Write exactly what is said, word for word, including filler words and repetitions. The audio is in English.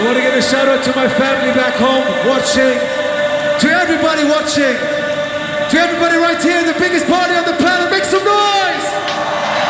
I want to give a shout out to my family back home watching, to everybody watching, to everybody right here in the biggest